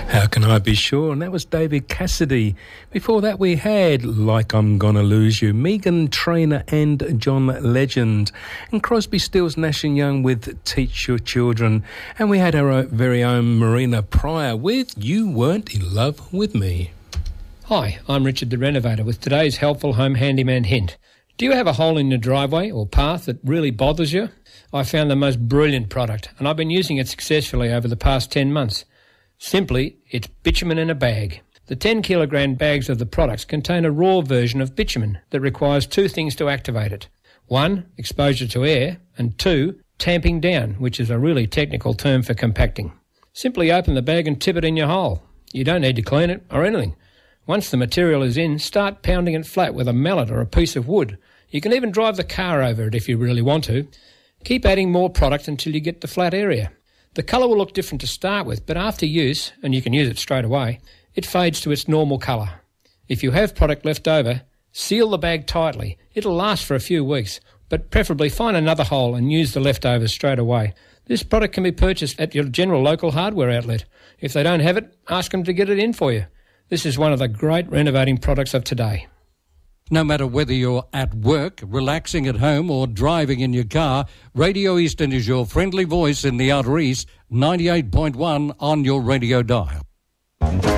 How Can I Be Sure? And that was David Cassidy. Before that we had Like I'm Gonna Lose You, Meghan Trainor and John Legend, and Crosby, Stills, Nash & Young with Teach Your Children, and we had our very own Marina Pryor with You Weren't in Love With Me. Hi, I'm Richard the Renovator with today's helpful home handyman hint. Do you have a hole in your driveway or path that really bothers you? I found the most brilliant product, and I've been using it successfully over the past 10 months. Simply, it's bitumen in a bag. The 10 kilogram bags of the products contain a raw version of bitumen that requires two things to activate it. 1, exposure to air, and 2, tamping down, which is a really technical term for compacting. Simply open the bag and tip it in your hole. You don't need to clean it or anything. Once the material is in, start pounding it flat with a mallet or a piece of wood. You can even drive the car over it if you really want to. Keep adding more product until you get the flat area. The colour will look different to start with, but after use, and you can use it straight away, it fades to its normal colour. If you have product left over, seal the bag tightly. It'll last for a few weeks, but preferably find another hole and use the leftovers straight away. This product can be purchased at your general local hardware outlet. If they don't have it, ask them to get it in for you. This is one of the great renovating products of today. No matter whether you're at work, relaxing at home or driving in your car, Radio Eastern is your friendly voice in the Outer East, 98.1 on your radio dial.